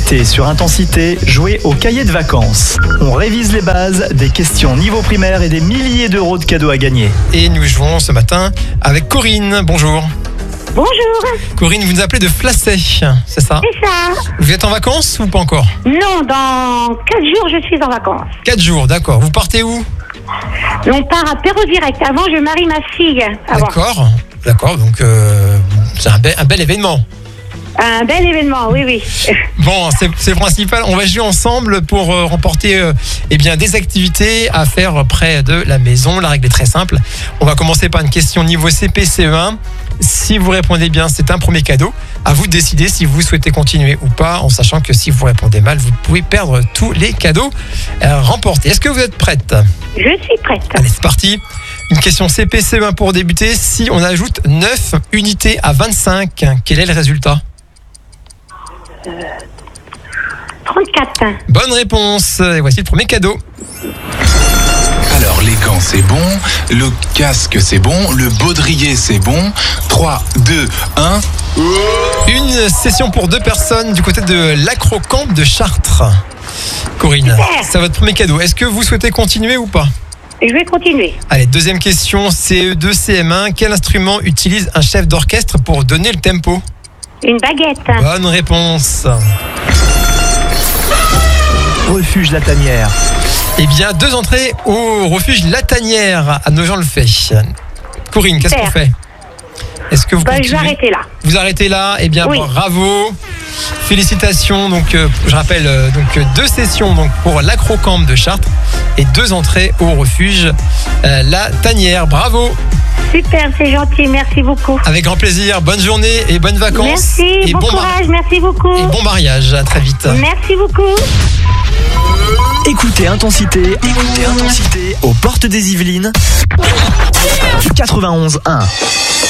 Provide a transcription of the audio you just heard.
l'été sur Intensité, jouez au cahier de vacances. On révise les bases, des questions niveau primaire et des milliers d'euros de cadeaux à gagner. Et nous jouons ce matin avec Corinne. Bonjour. Bonjour, Corinne, vous nous appelez de Flacey, c'est ça? c'est ça. Vous êtes en vacances ou pas encore? Non, dans 4 jours, je suis en vacances. 4 jours, d'accord. Vous partez où? On part à Perros direct. Avant, je marie ma fille. Avant. D'accord, donc c'est un bel événement. Un bel événement, oui. Bon, c'est le principal. On va jouer ensemble pour remporter des activités à faire près de la maison. La règle est très simple. On va commencer par une question niveau CP-CE1. Si vous répondez bien, c'est un premier cadeau. À vous de décider si vous souhaitez continuer ou pas, en sachant que si vous répondez mal, vous pouvez perdre tous les cadeaux remportés. Est-ce que vous êtes prête? Je suis prête. Allez, c'est parti. Une question CP-CE1 pour débuter. Si on ajoute 9 unités à 25, quel est le résultat? 34. Bonne réponse. Et voici le premier cadeau. Alors les gants c'est bon, le casque c'est bon, le baudrier c'est bon. 3, 2, 1. Une session pour 2 personnes du côté de l'Acrocamp de Chartres. Corinne, Super. c'est votre premier cadeau. Est-ce que vous souhaitez continuer ou pas? Je vais continuer. Allez, deuxième question, CE2, CM1. Quel instrument utilise un chef d'orchestre pour donner le tempo? Une baguette. Bonne réponse. Refuge La Tanière. Eh bien, 2 entrées au refuge La Tanière à Nogent-le-Fait. Corinne, qu'est-ce qu'on fait? Est-ce que vous Je vais continuez? arrêter là. Vous arrêtez là? Eh bien, Oui. bravo. Félicitations. Donc, je rappelle, 2 sessions donc, pour l'Acrocamp de Chartres et 2 entrées au refuge La Tanière. Bravo. Super, c'est gentil. Merci beaucoup. Avec grand plaisir. Bonne journée et bonnes vacances. Merci, et bon courage. Merci beaucoup. Et bon mariage. À très vite. Merci beaucoup. Écoutez Intensité aux portes des Yvelines. 91.1.